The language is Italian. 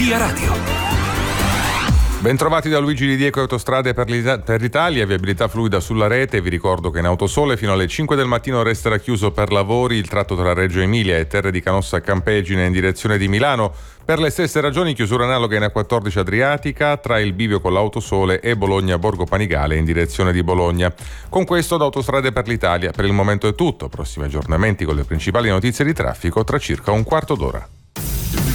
Via Radio. Bentrovati da Luigi Di Diego, Autostrade per l'Italia, viabilità fluida sulla rete. Vi ricordo che in Autosole fino alle 5 del mattino resterà chiuso per lavori il tratto tra Reggio Emilia e Terre di Canossa a Campegine in direzione di Milano. Per le stesse ragioni chiusura analoga in A14 Adriatica tra il bivio con l'Autosole e Bologna Borgo Panigale in direzione di Bologna. Con questo da Autostrade per l'Italia per il momento è tutto. Prossimi aggiornamenti con le principali notizie di traffico tra circa un quarto d'ora.